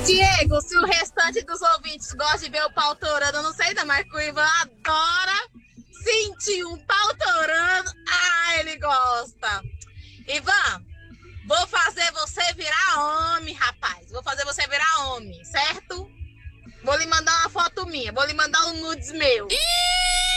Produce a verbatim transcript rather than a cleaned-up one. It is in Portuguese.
Diego, se o restante dos ouvintes gosta de ver o pau torando, eu não sei não, mas que o Ivan adora sentir um pau torando. Ah, ele gosta. Ivan, vou fazer você virar homem, rapaz. Vou fazer você virar homem, certo? Vou lhe mandar uma foto minha, vou lhe mandar um nudes meu.